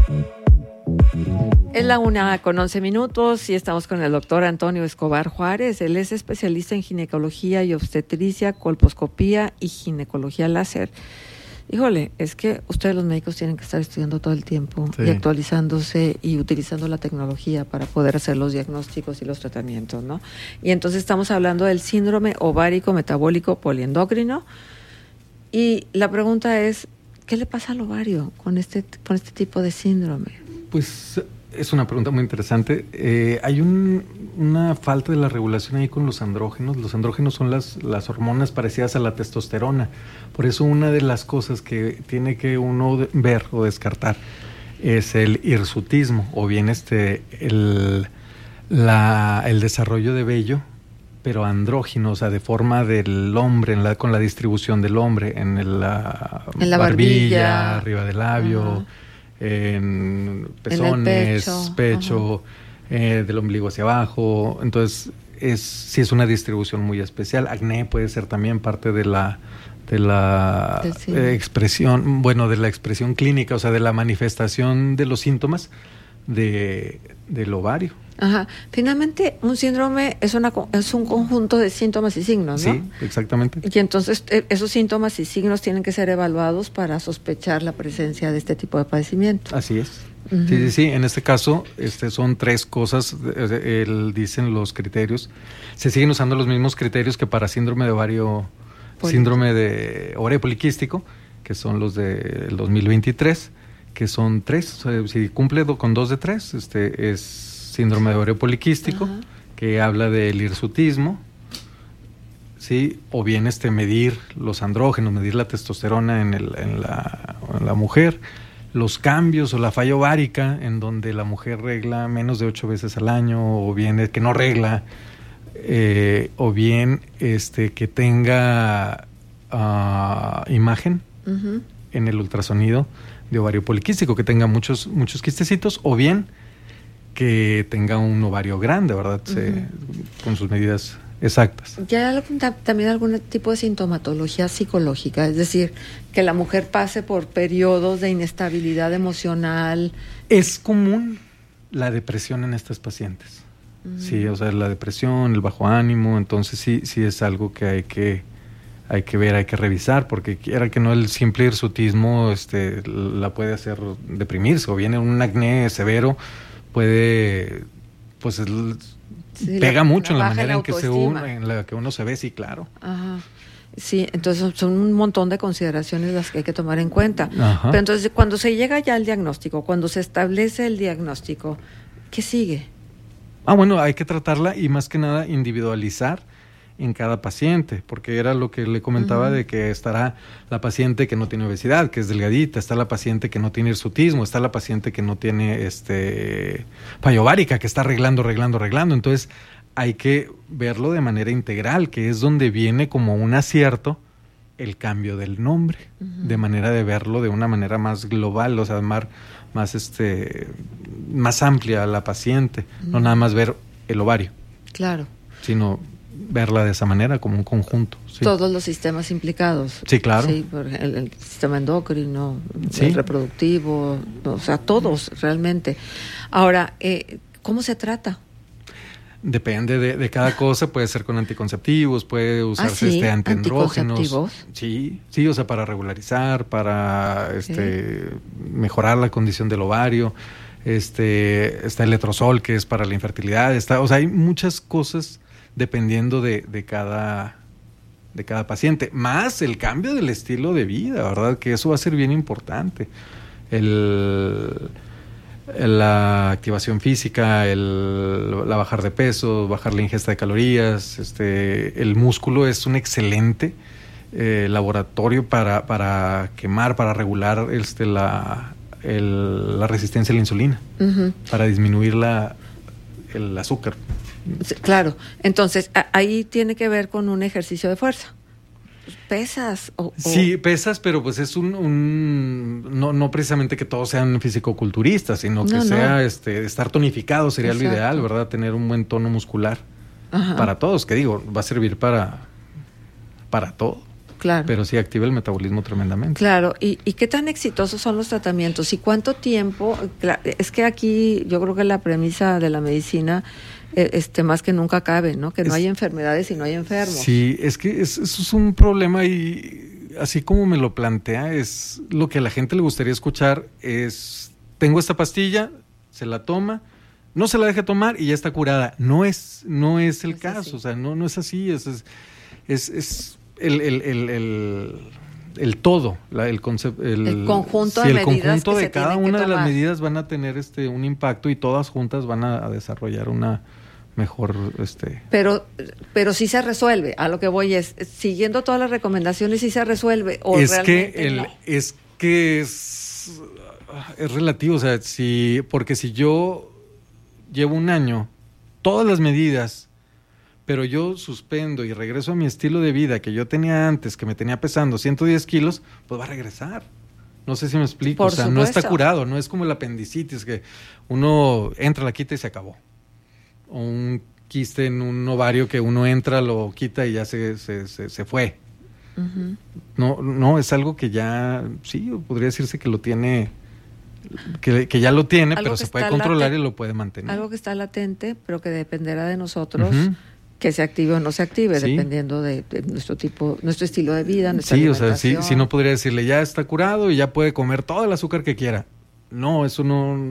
Es la 1:11 y estamos con el doctor Antonio Escobar Juárez. Él es especialista en ginecología y obstetricia, colposcopía y ginecología láser. Híjole, es que ustedes los médicos tienen que estar estudiando todo el tiempo y actualizándose y utilizando la tecnología para poder hacer los diagnósticos y los tratamientos, ¿no? Y entonces estamos hablando del síndrome ovárico metabólico poliendocrino. Y la pregunta es, ¿qué le pasa al ovario con este tipo de síndrome? Pues es una pregunta muy interesante. Hay una falta de la regulación ahí con los andrógenos. Los andrógenos son las hormonas parecidas a la testosterona. Por eso una de las cosas que tiene que uno ver o descartar es el hirsutismo, o bien el desarrollo de vello, pero andrógino, o sea, de forma del hombre, con la distribución del hombre, en la barbilla, arriba del labio, en pezones, en pecho, del ombligo hacia abajo. Entonces, sí es una distribución muy especial. Acné puede ser también parte de la expresión, de la expresión clínica, o sea, de la manifestación de los síntomas del ovario. Ajá. Finalmente, un síndrome es un conjunto de síntomas y signos, ¿no? Sí, exactamente. Y entonces esos síntomas y signos tienen que ser evaluados para sospechar la presencia de este tipo de padecimiento. Así es. Uh-huh. Sí. En este caso, son 3 cosas. Dicen los criterios. Se siguen usando los mismos criterios que para síndrome de ovario poliquístico, que son los del 2023, que son 3. O sea, si cumple con 2 de 3, es síndrome de ovario poliquístico, uh-huh, que habla del hirsutismo, ¿sí? O bien medir los andrógenos, medir la testosterona en la mujer, los cambios o la falla ovárica, en donde la mujer regla menos de 8 veces al año, o bien que no regla, o bien que tenga imagen, uh-huh, en el ultrasonido de ovario poliquístico, que tenga muchos quistecitos, o bien que tenga un ovario grande, ¿verdad? Uh-huh. Con sus medidas exactas. ¿Ya también algún tipo de sintomatología psicológica? Es decir, que la mujer pase por periodos de inestabilidad emocional. Es común la depresión en estas pacientes. Uh-huh. Sí, o sea, la depresión, el bajo ánimo, entonces sí es algo que hay que ver, hay que revisar, porque quiera que no, el simple hirsutismo la puede hacer deprimirse, o viene un acné severo, puede, pues pega mucho en la manera en la que uno se ve, sí, claro. Ajá. Sí, entonces son un montón de consideraciones las que hay que tomar en cuenta. Ajá. Pero entonces, cuando se llega ya al diagnóstico, cuando se establece el diagnóstico, ¿qué sigue? Hay que tratarla y más que nada individualizar en cada paciente, porque era lo que le comentaba, uh-huh, de que estará la paciente que no tiene obesidad, que es delgadita, está la paciente que no tiene hirsutismo, está la paciente que no tiene falla ovárica, que está arreglando, entonces hay que verlo de manera integral, que es donde viene como un acierto el cambio del nombre, uh-huh, de manera de verlo de una manera más global, o sea, más amplia a la paciente, uh-huh, no nada más ver el ovario. Claro. Sino verla de esa manera, como un conjunto. Sí. Todos los sistemas implicados. Sí, claro. Sí, el sistema endocrino, sí, el reproductivo, o sea, todos realmente. Ahora, ¿cómo se trata? Depende de cada cosa, puede ser con anticonceptivos, puede usarse antiandrógenos. ¿Anticonceptivos? Sí, o sea, para regularizar, para mejorar la condición del ovario. Está el letrozol, que es para la infertilidad. O sea, hay muchas cosas dependiendo de cada paciente, más el cambio del estilo de vida, ¿verdad? Que eso va a ser bien importante. La activación física, la bajar de peso, bajar la ingesta de calorías. El músculo es un excelente laboratorio para quemar, para regular la resistencia a la insulina, uh-huh, para disminuir el azúcar. Claro, entonces ahí tiene que ver con un ejercicio de fuerza. ¿Pesas? Sí, pesas, pero pues es no precisamente que todos sean fisicoculturistas, sino que sea estar tonificado sería, exacto, lo ideal, ¿verdad? Tener un buen tono muscular, ajá, para todos, que digo, va a servir para todo. claro. Pero sí activa el metabolismo tremendamente. Claro, ¿y qué tan exitosos son los tratamientos? ¿Y cuánto tiempo? Es que aquí yo creo que la premisa de la medicina más que nunca cabe, ¿no? Que no hay enfermedades y no hay enfermos. Sí, es que eso es un problema y así como me lo plantea, es lo que a la gente le gustaría escuchar es, tengo esta pastilla, se la toma, no se la deje tomar y ya está curada. No es el caso, así. O sea, no es así, es el todo, el concepto, el conjunto de medidas. El conjunto que de cada una de las medidas van a tener un impacto y todas juntas van a desarrollar una mejor Pero sí se resuelve. A lo que voy es, siguiendo todas las recomendaciones, sí se resuelve. ¿O es realmente que es relativo, o sea, porque si yo llevo un año, todas las medidas, pero yo suspendo y regreso a mi estilo de vida que yo tenía antes, que me tenía pesando 110 kilos, pues va a regresar. No sé si me explico. Por supuesto. No está curado, no es como el apendicitis, que uno entra, la quita y se acabó. O un quiste en un ovario que uno entra, lo quita y ya se fue. Uh-huh. No, es algo que ya, sí, podría decirse que lo tiene, que ya lo tiene, pero se puede controlar y lo puede mantener. Algo que está latente, pero que dependerá de nosotros, uh-huh, que se active o no se active, sí, dependiendo de nuestro estilo de vida, nuestra alimentación. O sea, sí, no podría decirle, ya está curado y ya puede comer todo el azúcar que quiera. No, eso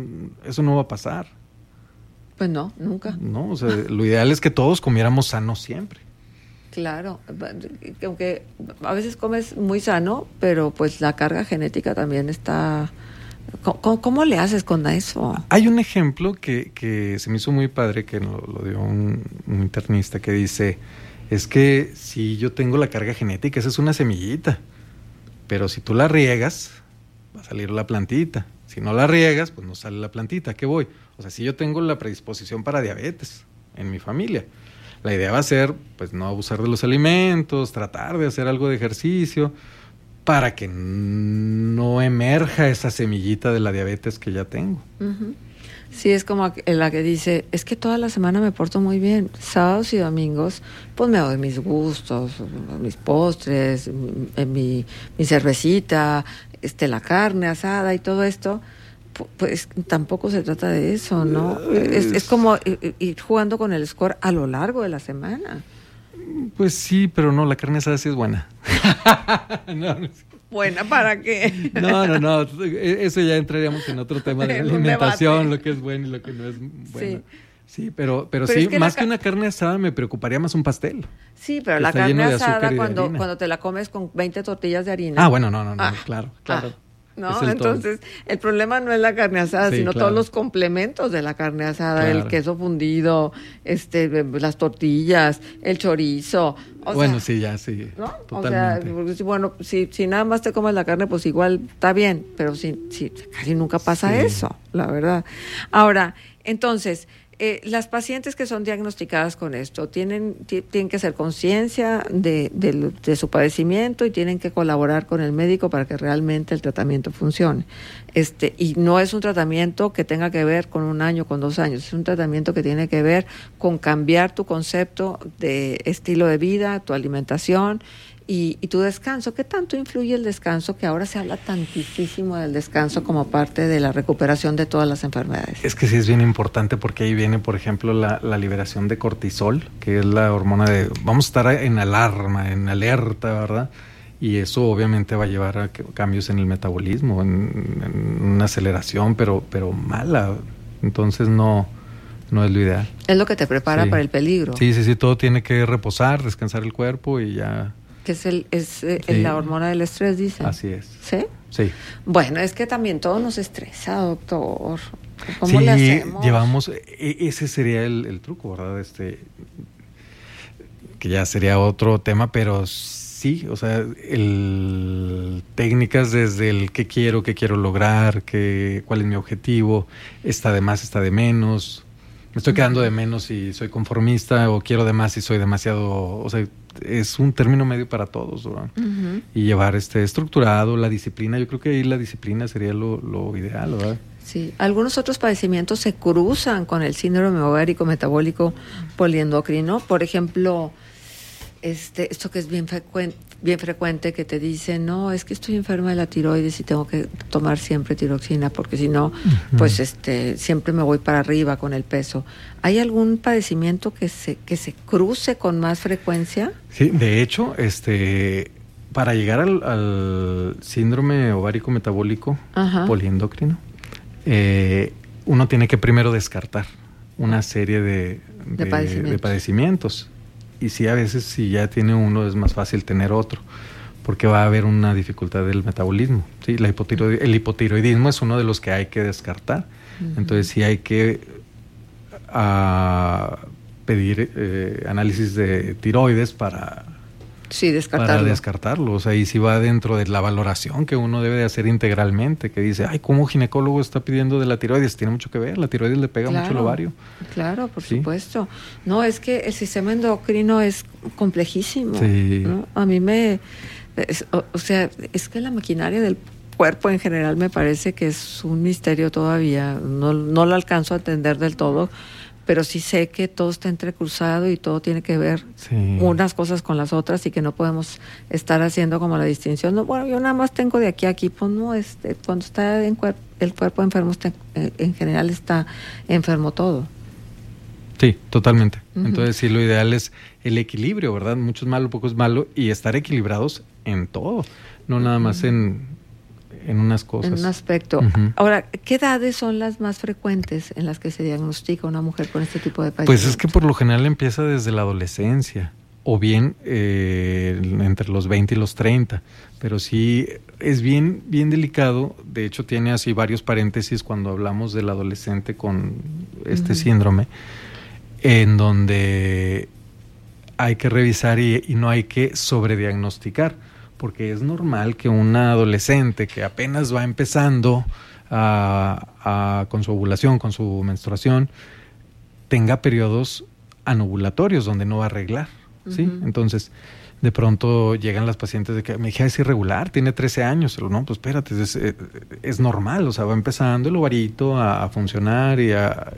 no va a pasar. Pues no, nunca. No, o sea, lo ideal es que todos comiéramos sano siempre. Claro, aunque a veces comes muy sano, pero pues la carga genética también está... ¿Cómo le haces con eso? Hay un ejemplo que se me hizo muy padre, que lo dio un internista, que dice, es que si yo tengo la carga genética, esa es una semillita, pero si tú la riegas, va a salir la plantita. Si no la riegas, pues no sale la plantita. ¿A qué voy? O sea, si yo tengo la predisposición para diabetes en mi familia, la idea va a ser, pues, no abusar de los alimentos, tratar de hacer algo de ejercicio, para que no emerja esa semillita de la diabetes que ya tengo. Uh-huh. Sí, es como la que dice, es que toda la semana me porto muy bien, sábados y domingos, pues me doy mis gustos, mis postres, mi cervecita, la carne asada y todo esto. Pues tampoco se trata de eso, ¿no? Es como ir jugando con el score a lo largo de la semana. Pues sí, pero no, la carne asada sí es buena. No. ¿Buena para qué? No, eso ya entraríamos en otro tema de alimentación, lo que es bueno y lo que no es bueno. Sí, pero sí, es que más que una carne asada me preocuparía más un pastel. Sí, pero la carne asada cuando te la comes con 20 tortillas de harina. Ah, bueno, no, claro. ¿No? Entonces, el problema no es la carne asada, sino todos los complementos de la carne asada, el queso fundido, las tortillas, el chorizo. Bueno, sí, ¿no? Totalmente. O sea, bueno, si nada más te comes la carne, pues igual está bien, pero si casi nunca pasa eso, la verdad. Ahora, entonces, las pacientes que son diagnosticadas con esto tienen que hacer conciencia de su padecimiento y tienen que colaborar con el médico para que realmente el tratamiento funcione. Y no es un tratamiento que tenga que ver con 1 año, con 2 años, es un tratamiento que tiene que ver con cambiar tu concepto de estilo de vida, tu alimentación y tu descanso. ¿Qué tanto influye el descanso, que ahora se habla tantísimo del descanso como parte de la recuperación de todas las enfermedades? Es que sí es bien importante, porque ahí viene, por ejemplo, la liberación de cortisol, que es la hormona de... Vamos a estar en alarma, en alerta, ¿verdad? Y eso obviamente va a llevar a cambios en el metabolismo, en una aceleración, pero mala. Entonces no es lo ideal. Es lo que te prepara para el peligro. Sí, todo tiene que reposar, descansar el cuerpo y ya... Que es la hormona del estrés, dicen. Así es. ¿Sí? Sí. Bueno, es que también todo nos estresa, doctor. ¿Cómo le hacemos? Llevamos... Ese sería el truco, ¿verdad? Que ya sería otro tema, pero sí, o sea, técnicas desde el qué quiero lograr, cuál es mi objetivo, está de más, está de menos... Me estoy quedando de menos si soy conformista, o quiero de más si soy demasiado... O sea, es un término medio para todos, ¿verdad? Uh-huh. Y llevar estructurado, la disciplina. Yo creo que ahí la disciplina sería lo ideal, ¿verdad? Sí. Algunos otros padecimientos se cruzan con el síndrome ovárico metabólico poliendocrino. Por ejemplo, esto que es bien bien frecuente que te dicen, no, es que estoy enferma de la tiroides y tengo que tomar siempre tiroxina porque si no, pues siempre me voy para arriba con el peso. ¿Hay algún padecimiento que se cruce con más frecuencia? Sí, de hecho, para llegar al síndrome ovárico metabólico poliendocrino, uno tiene que primero descartar una serie de padecimientos. Y sí, a veces si ya tiene uno es más fácil tener otro, porque va a haber una dificultad del metabolismo. ¿Sí? El hipotiroidismo es uno de los que hay que descartar. Entonces sí hay que pedir análisis de tiroides para descartarlo. O sea, y si va dentro de la valoración que uno debe de hacer integralmente, que dice, ay, ¿cómo ginecólogo está pidiendo de la tiroides? Tiene mucho que ver, la tiroides le pega mucho el ovario. Claro, por supuesto. No, es que el sistema endocrino es complejísimo. Sí. ¿No? A mí es que la maquinaria del cuerpo en general me parece que es un misterio todavía. No lo alcanzo a entender del todo, pero sí sé que todo está entrecruzado y todo tiene que ver unas cosas con las otras y que no podemos estar haciendo como la distinción. No, bueno, yo nada más tengo de aquí a aquí, pues no, cuando está el cuerpo enfermo, en general está enfermo todo. Sí, totalmente. Entonces sí, lo ideal es el equilibrio, ¿verdad? Mucho es malo, poco es malo, y estar equilibrados en todo, no nada más en unas cosas. En un aspecto. Ahora, ¿qué edades son las más frecuentes en las que se diagnostica una mujer con este tipo de padecimiento? Pues es que por lo general empieza desde la adolescencia, o bien entre los 20 y los 30, pero sí es bien delicado. De hecho, tiene así varios paréntesis cuando hablamos del adolescente con este síndrome, en donde hay que revisar y no hay que sobrediagnosticar, porque es normal que una adolescente que apenas va empezando con su ovulación, con su menstruación, tenga periodos anovulatorios donde no va a arreglar, ¿sí? Entonces, de pronto llegan las pacientes de que mi hija es irregular, tiene 13 años. No, pues espérate, es normal, o sea, va empezando el ovarito a funcionar y a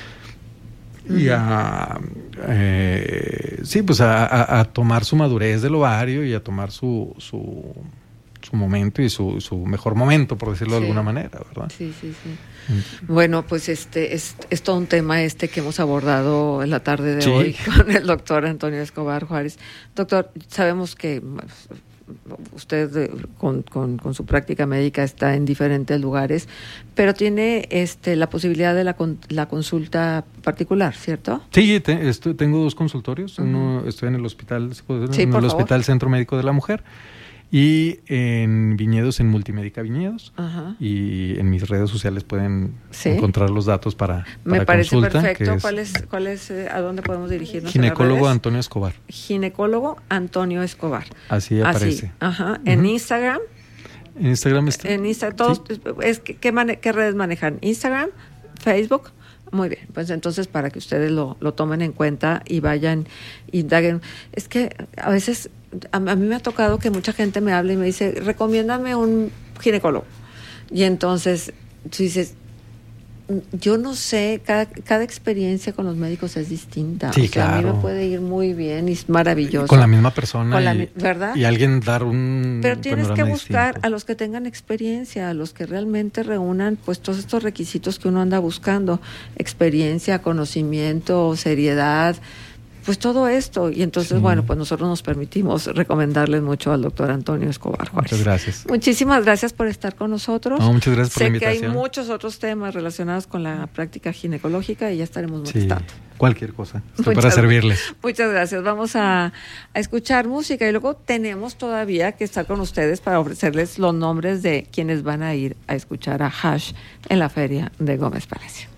tomar su madurez del ovario y a tomar su momento y su mejor momento, por decirlo de alguna manera, ¿verdad? Sí. Bueno, pues es todo un tema que hemos abordado en la tarde de hoy con el doctor Antonio Escobar Juárez. Doctor, sabemos que usted con su práctica médica está en diferentes lugares, pero tiene la posibilidad de la consulta particular, ¿cierto? Sí, tengo 2 consultorios. Uno, estoy en el hospital, Hospital Centro Médico de la Mujer, y en Viñedos, en Multimédica Viñedos. Y en mis redes sociales pueden encontrar los datos para Me parece consulta. Perfecto. ¿Cuál es, a dónde podemos dirigirnos? Ginecólogo Antonio Escobar. Ginecólogo Antonio Escobar. Así aparece. En Instagram. En Instagram está. En Instagram, todos, ¿qué redes manejan? Instagram, Facebook. Muy bien, pues entonces para que ustedes lo tomen en cuenta y vayan y indaguen. Es que a veces a mí me ha tocado que mucha gente me hable y me dice, recomiéndame un ginecólogo. Y entonces tú dices, yo no sé, cada experiencia con los médicos es distinta. Sí, claro. A mí me puede ir muy bien y es maravilloso. Con la misma persona, ¿verdad? Y alguien dar un Pero tienes que buscar distinto. A los que tengan experiencia, a los que realmente reúnan pues todos estos requisitos que uno anda buscando: experiencia, conocimiento, seriedad, pues todo esto. Y entonces, pues nosotros nos permitimos recomendarles mucho al doctor Antonio Escobar Juárez. Muchas gracias. Muchísimas gracias por estar con nosotros. No, muchas gracias por la invitación. Sé que hay muchos otros temas relacionados con la práctica ginecológica y ya estaremos molestando. Cualquier cosa. Estoy para servirles. Muchas gracias. Vamos a escuchar música y luego tenemos todavía que estar con ustedes para ofrecerles los nombres de quienes van a ir a escuchar a Hash en la feria de Gómez Palacio.